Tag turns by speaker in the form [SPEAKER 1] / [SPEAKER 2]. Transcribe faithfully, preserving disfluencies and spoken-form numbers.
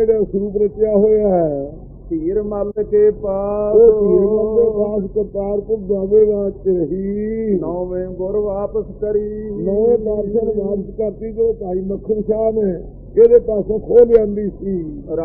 [SPEAKER 1] ਜਿਹੜਾ ਸਰੂਪ ਰਚਿਆ ਹੋਇਆ ਹੈ।
[SPEAKER 2] ਧੀਰ ਮੱਲ ਕੇ ਪਾਸ
[SPEAKER 1] ਉਹ ਧੀਰ ਮੱਲ ਦੇ ਪਾਸ ਕਰਤਾਰਪੁਰ ਦੁਆਬੇ ਵਿੱਚ ਰਹੀ।
[SPEAKER 2] ਨੌਵੇਂ ਗੁਰ ਵਾਪਸ ਕਰੀ।
[SPEAKER 1] ਨੌਵੇਂ ਪਾਤਸ਼ਾਹ ਵਾਪਸ ਕਰਤੀ ਜੋ ਭਾਈ ਮੱਖਣ ਸ਼ਾਹ ਨੇ ਇਹਦੇ ਪਾਸੋਂ ਖੋਹ ਲਿਆਂਦੀ ਸੀ।